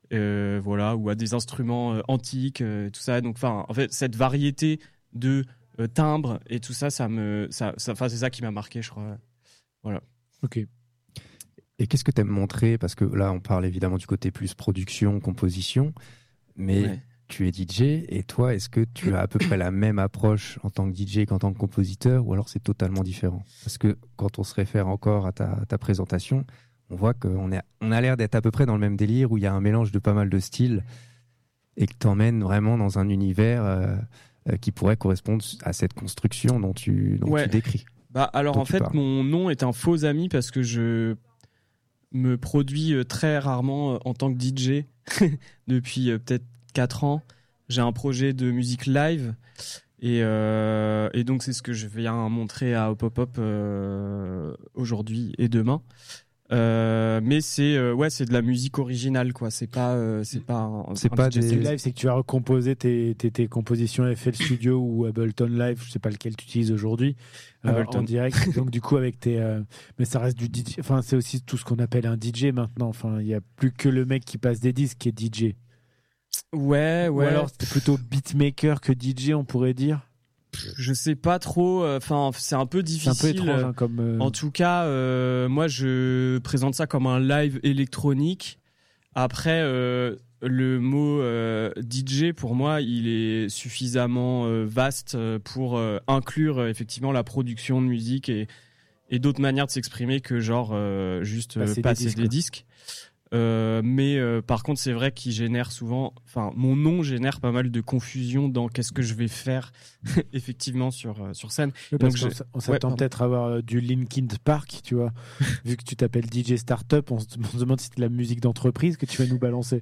voilà, ou à des instruments antiques, tout ça. Donc, en fait, cette variété de timbres et tout ça, c'est ça qui m'a marqué, je crois. Voilà. Ok. Et qu'est-ce que tu aimes montrer? Parce que là, on parle évidemment du côté plus production, composition, mais tu es DJ, et toi, est-ce que tu as à peu près la même approche en tant que DJ qu'en tant que compositeur, ou alors c'est totalement différent? Parce que quand on se réfère encore à ta présentation, on voit qu'on a l'air d'être à peu près dans le même délire, où il y a un mélange de pas mal de styles, et que t'emmènes vraiment dans un univers qui pourrait correspondre à cette construction dont tu décris. Alors en fait, mon nom est un faux ami parce que je me produis très rarement en tant que DJ depuis peut-être 4 ans. J'ai un projet de musique live et donc c'est ce que je viens montrer à Hop Hop Hop aujourd'hui et demain. Mais c'est de la musique originale, quoi. C'est pas des live, c'est que tu as recomposé tes compositions FL Studio ou Ableton Live, je sais pas lequel tu utilises aujourd'hui, en direct. Donc du coup avec mais ça reste du DJ. Enfin, c'est aussi tout ce qu'on appelle un DJ maintenant. Enfin, il y a plus que le mec qui passe des disques qui est DJ. Ouais. Ou alors c'est plutôt beatmaker que DJ, on pourrait dire. Je sais pas trop. Enfin, c'est un peu difficile. C'est un peu étrange, comme. En tout cas, moi, je présente ça comme un live électronique. Après, le mot DJ, pour moi, il est suffisamment vaste pour inclure effectivement la production de musique et d'autres manières de s'exprimer que genre juste passer des disques. Mais par contre, c'est vrai qu'il génère souvent. Enfin, mon nom génère pas mal de confusion dans qu'est-ce que je vais faire effectivement sur scène. Donc, on s'attend peut-être à avoir du Linkin Park, tu vois. Vu que tu t'appelles DJ Startup, on se demande si c'est de la musique d'entreprise que tu vas nous balancer.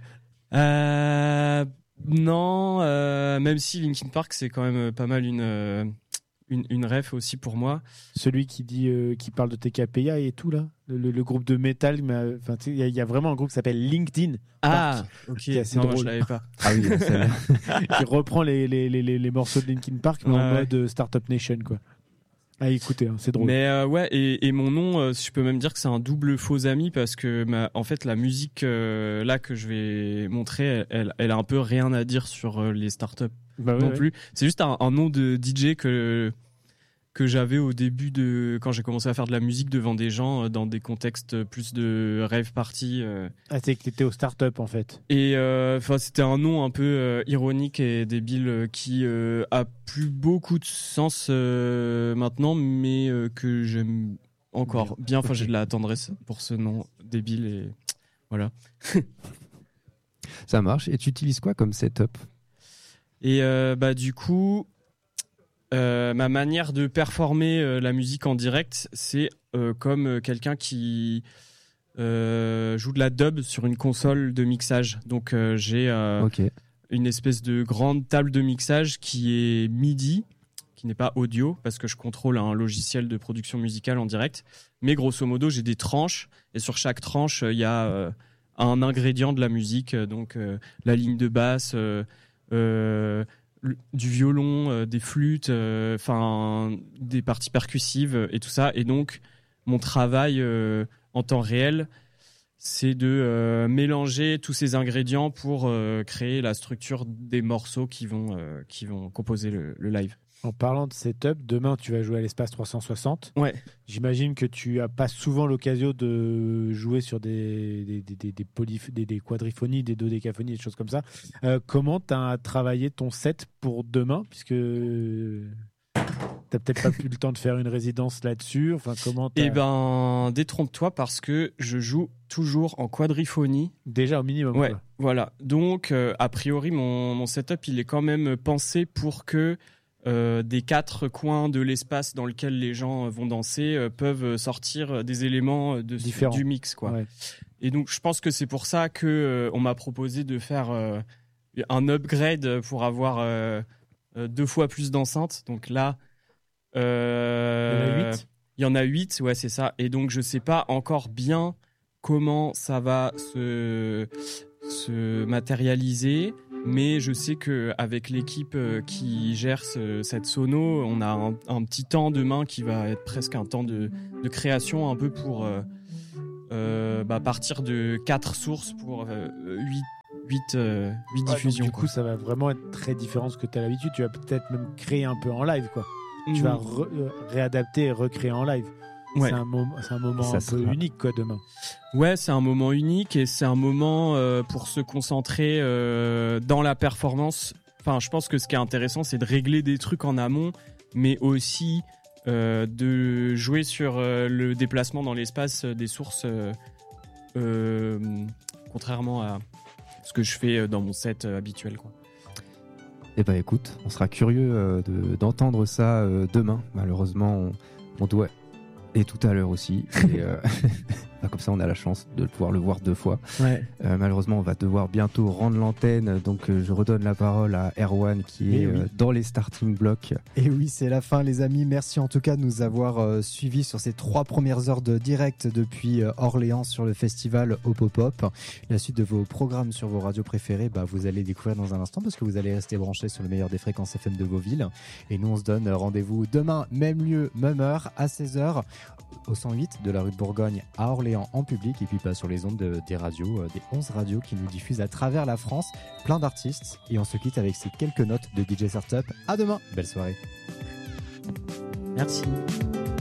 Non, même si Linkin Park, c'est quand même pas mal une ref aussi pour moi. Celui qui parle de TKPA et tout là, le groupe de métal, enfin il y a vraiment un groupe qui s'appelle LinkedIn. Ah, ok. Qui est assez non, drôle. je l'avais pas. Ah oui, qui reprend les morceaux de Linkin Park mais en mode Startup Nation, quoi. Ah, écoutez, c'est drôle. Mais et mon nom, je peux même dire que c'est un double faux ami parce que en fait la musique là que je vais montrer, elle a un peu rien à dire sur les startups plus. C'est juste un nom de DJ que j'avais au début quand j'ai commencé à faire de la musique devant des gens dans des contextes plus de rave party. Ah, c'est que t'étais au start-up en fait. Et c'était un nom un peu ironique et débile qui a plus beaucoup de sens maintenant, mais que j'aime encore bien. Enfin, j'ai de la tendresse pour ce nom débile et voilà. Ça marche. Et tu utilises quoi comme setup? Et du coup, ma manière de performer la musique en direct, c'est comme quelqu'un qui joue de la dub sur une console de mixage. Donc j'ai une espèce de grande table de mixage qui est MIDI, qui n'est pas audio, parce que je contrôle un logiciel de production musicale en direct. Mais grosso modo, j'ai des tranches, et sur chaque tranche, il y a un ingrédient de la musique, donc la ligne de basse, du violon, des flûtes, des parties percussives et tout ça. Et donc, mon travail en temps réel, c'est de mélanger tous ces ingrédients pour créer la structure des morceaux qui vont composer le live. En parlant de setup, demain tu vas jouer à l'Espace 360. Ouais. J'imagine que tu n'as pas souvent l'occasion de jouer sur des quadriphonies, des dodécaphonies, des choses comme ça. Comment tu as travaillé ton set pour demain, puisque tu n'as peut-être pas eu le temps de faire une résidence là-dessus. Enfin, détrompe-toi parce que je joue toujours en quadriphonie. Déjà au minimum. Ouais, quoi. voilà. Donc, a priori, mon setup, il est quand même pensé pour que des 4 coins de l'espace dans lequel les gens vont danser peuvent sortir des éléments du mix, quoi. Ouais. Et donc je pense que c'est pour ça que on m'a proposé de faire un upgrade pour avoir 2 fois plus d'enceintes. Donc là il y en a 8. Il y en a 8, ouais, c'est ça. Et donc je sais pas encore bien comment ça va se matérialiser. Mais je sais qu'avec l'équipe qui gère cette sono, on a un petit temps demain qui va être presque un temps de création un peu pour partir de 4 sources pour diffusions. Du coup, ça va vraiment être très différent de ce que tu as l'habitude. Tu vas peut-être même créer un peu en live, quoi. Tu vas réadapter et recréer en live. Ouais. C'est un moment un peu unique, quoi, demain. Ouais, c'est un moment unique et c'est un moment pour se concentrer dans la performance. Enfin, je pense que ce qui est intéressant, c'est de régler des trucs en amont, mais aussi de jouer sur le déplacement dans l'espace des sources, contrairement à ce que je fais dans mon set habituel, quoi. Eh ben écoute, on sera curieux d'entendre ça demain. Malheureusement, on doit... Et tout à l'heure aussi. Et, comme ça, on a la chance de pouvoir le voir 2 fois. Ouais. Malheureusement, on va devoir bientôt rendre l'antenne. Donc, je redonne la parole à Erwan qui est dans les starting blocks. Et oui, c'est la fin, les amis. Merci en tout cas de nous avoir suivis sur ces 3 premières heures de direct depuis Orléans sur le festival Opopop. La suite de vos programmes sur vos radios préférées, vous allez découvrir dans un instant parce que vous allez rester branchés sur le meilleur des fréquences FM de vos villes. Et nous, on se donne rendez-vous demain, même lieu, même heure, à 16h. Au 108 de la rue de Bourgogne à Orléans en public et puis sur les ondes des radios, des 11 radios qui nous diffusent à travers la France, plein d'artistes et on se quitte avec ces quelques notes de DJ Startup. À demain, belle soirée. Merci.